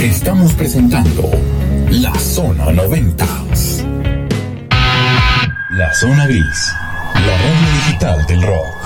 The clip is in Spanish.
Estamos presentando La Zona 90. La Zona Gris, la radio digital del rock.